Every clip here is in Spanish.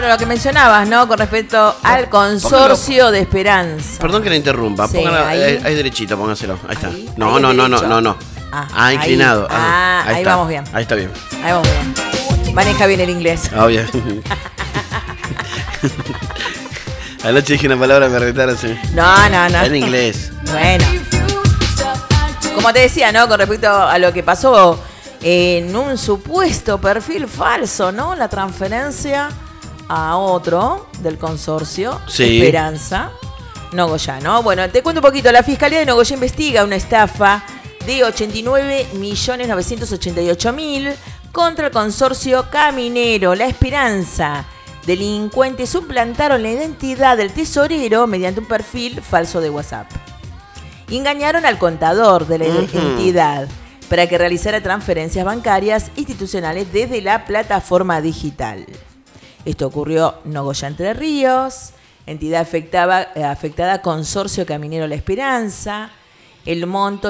Bueno, lo que mencionabas, ¿no? Con respecto al consorcio de Esperanza. Perdón que la interrumpa. Sí, Póngala ahí derechito, póngaselo. Ahí está. Ahí, No. ahí. Inclinado. Ahí está. vamos bien. Ahí está bien. Ahí vamos bien. Maneja bien el inglés. Bien. Anoche dije una palabra, me retaron. Sí. No. En inglés. Bueno. Como te decía, ¿no? Con respecto a lo que pasó en un supuesto perfil falso, ¿no? La transferencia a otro del consorcio, sí. Esperanza, Nogoyá, ¿no? Bueno, te cuento un poquito. La Fiscalía de Nogoyá investiga una estafa de 89.988.000 contra el consorcio caminero La Esperanza. Delincuentes suplantaron la identidad del tesorero mediante un perfil falso de WhatsApp. Engañaron al contador de la entidad para que realizara transferencias bancarias institucionales desde la plataforma digital. Esto ocurrió en Nogoyá, Entre Ríos, entidad afectada Consorcio Caminero La Esperanza, el monto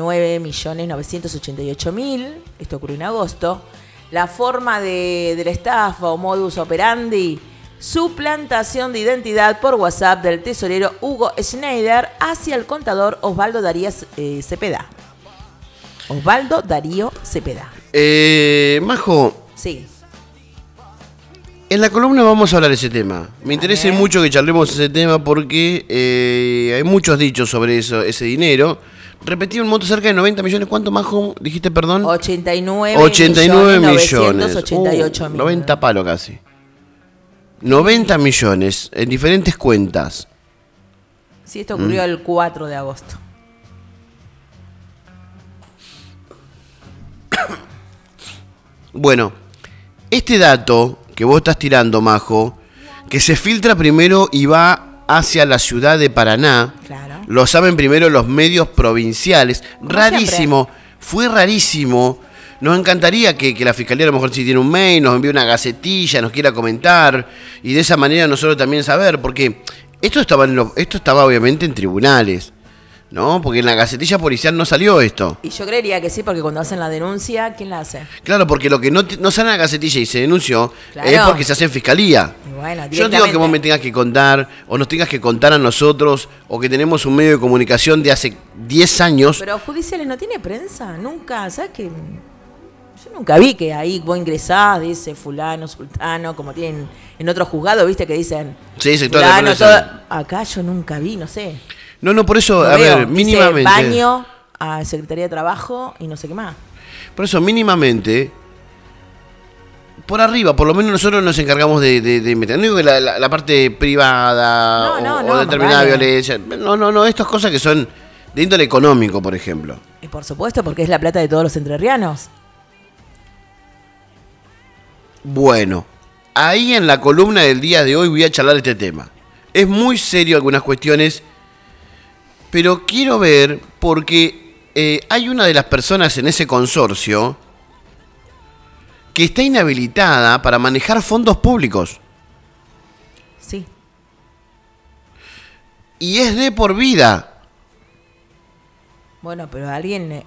89.988.000, esto ocurrió en agosto. La forma de la estafa o modus operandi, suplantación de identidad por WhatsApp del tesorero Hugo Schneider hacia el contador Osvaldo Darío Cepeda. Osvaldo Darío Cepeda. Majo. Sí. En la columna vamos a hablar de ese tema. Me interesa mucho que charlemos ese tema porque hay muchos dichos sobre eso, ese dinero. Repetí un monto cerca de 90 millones. ¿Cuánto, Majo? Dijiste, perdón. 89 millones. 90 palos casi. 90 millones en diferentes cuentas. Sí, esto ocurrió el 4 de agosto. Bueno, este dato que vos estás tirando, Majo, que se filtra primero y va hacia la ciudad de Paraná. Claro. Lo saben primero los medios provinciales. Rarísimo, fue rarísimo. Nos encantaría que la Fiscalía a lo mejor si tiene un mail, nos envíe una gacetilla, nos quiera comentar y de esa manera nosotros también saber, porque esto estaba obviamente en tribunales, ¿no? Porque en la gacetilla policial no salió esto. Y yo creería que sí, porque cuando hacen la denuncia, ¿quién la hace? Claro, porque lo que no sale en la gacetilla y se denunció es porque se hace en fiscalía. Bueno, yo no digo que vos me tengas que contar, o nos tengas que contar a nosotros, o que tenemos un medio de comunicación de hace 10 años. Pero judiciales no tiene prensa, nunca, ¿sabes qué? Yo nunca vi que ahí vos ingresás, dice fulano, sultano, como tienen en otros juzgados, viste, que dicen sí, fulano, todo. Acá yo nunca vi, no sé. No, por eso, no a veo. ver, mínimamente. Dice baño, a Secretaría de Trabajo y no sé qué más. Por eso, mínimamente, por arriba, por lo menos nosotros nos encargamos de meter. No digo que la parte privada o determinada violencia. No, estas cosas que son de índole económico, por ejemplo. Y por supuesto, porque es la plata de todos los entrerrianos. Bueno, ahí en la columna del día de hoy voy a charlar este tema. Es muy serio algunas cuestiones, pero quiero ver porque hay una de las personas en ese consorcio que está inhabilitada para manejar fondos públicos. Sí. Y es de por vida. Bueno, pero alguien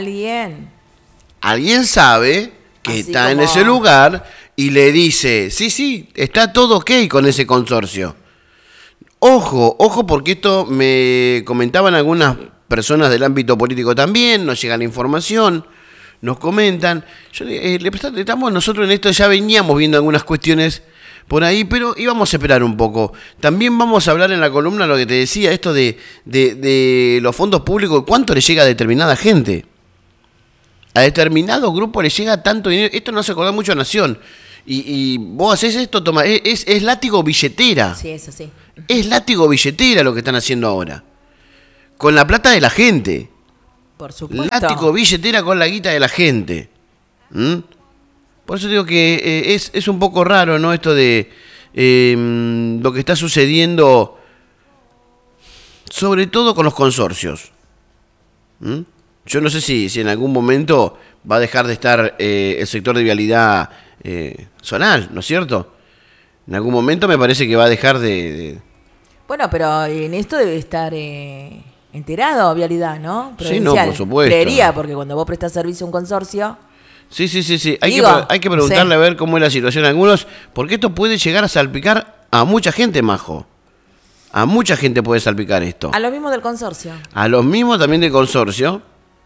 sabe que así está como en ese lugar y le dice, sí, está todo ok con ese consorcio. Ojo, porque esto me comentaban algunas personas del ámbito político también, nos llega la información, nos comentan. Estamos nosotros en esto, ya veníamos viendo algunas cuestiones por ahí, pero íbamos a esperar un poco. También vamos a hablar en la columna lo que te decía, esto de los fondos públicos, cuánto le llega a determinada gente. A determinado grupo le llega tanto dinero. Esto no se acuerda mucho a Nación. Y vos hacés esto, toma, es látigo billetera. Sí, es así. Es látigo billetera lo que están haciendo ahora. Con la plata de la gente. Por supuesto. Látigo billetera con la guita de la gente. Por eso digo que es un poco raro, ¿no? Esto de lo que está sucediendo, sobre todo con los consorcios. Yo no sé si en algún momento va a dejar de estar el sector de vialidad zonal, ¿no es cierto? En algún momento me parece que va a dejar de... Bueno, pero en esto debe estar enterado Vialidad, ¿no? Sí, no, por supuesto. Creería, porque cuando vos prestás servicio a un consorcio... Sí. Digo, Hay que preguntarle sí. a ver cómo es la situación a algunos, porque esto puede llegar a salpicar a mucha gente, Majo. A mucha gente puede salpicar esto. A lo mismo del consorcio. A los mismos también del consorcio.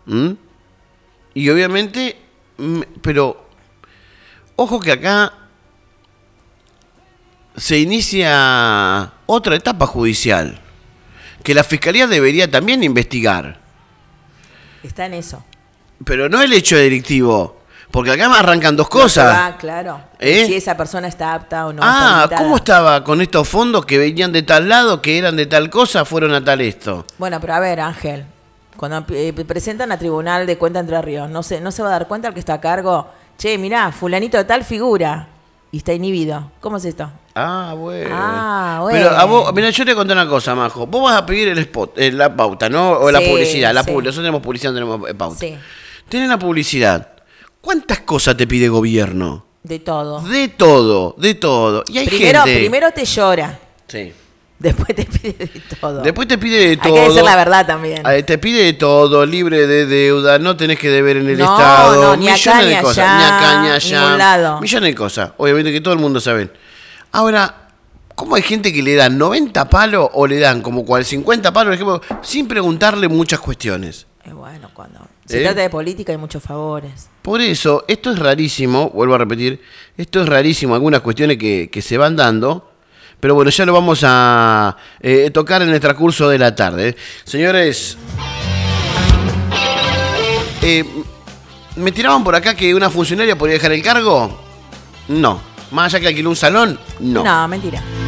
Y obviamente, pero ojo que acá se inicia otra etapa judicial, que la Fiscalía debería también investigar. Está en eso. Pero no el hecho delictivo, porque acá me arrancan dos cosas. Ah, claro. ¿Eh? Si esa persona está apta o no. Ah, está ¿cómo habilitada. estaba con estos fondos que venían de tal lado, que eran de tal cosa, fueron a tal esto? Bueno, pero a ver, Ángel, cuando presentan a Tribunal de Cuenta Entre Ríos, no se va a dar cuenta el que está a cargo. Che, mirá, fulanito de tal figura y está inhibido. ¿Cómo es esto? Ah, bueno. Ah, bueno. Pero a vos, mira, yo te conté una cosa, Majo. Vos vas a pedir el spot, la pauta, ¿no? O la Sí, publicidad. sí. Nosotros tenemos publicidad, no tenemos pauta. Sí, Tenés la publicidad. ¿Cuántas cosas te pide gobierno? de todo. De todo, de todo. Y hay gente. Primero te llora, Sí. después te pide de todo. Después te pide de Hay todo. que decir la verdad también. Te pide de todo, libre de deuda, no tenés que deber en el No, Estado, no, ni millones acá, de ni cosas, allá, ni acá, ni allá, ningún lado. millones de cosas, obviamente que todo el mundo sabe. Ahora, ¿cómo hay gente que le dan 90 palos o le dan como 50 palos, por ejemplo, sin preguntarle muchas cuestiones? Bueno, cuando se trata de política hay muchos favores. Por eso, esto es rarísimo, vuelvo a repetir, esto es rarísimo, algunas cuestiones que se van dando, pero bueno, ya lo vamos a tocar en el transcurso de la tarde. Señores, ¿me tiraban por acá que una funcionaria podría dejar el cargo? No. ¿Más allá que alquiló un salón? No. No, mentira.